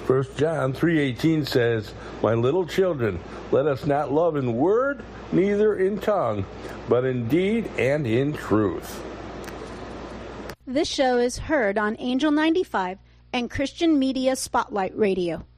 1 John 3:18 says, "My little children, let us not love in word, neither in tongue, but in deed and in truth." This show is heard on Angel 95 and Christian Media Spotlight Radio.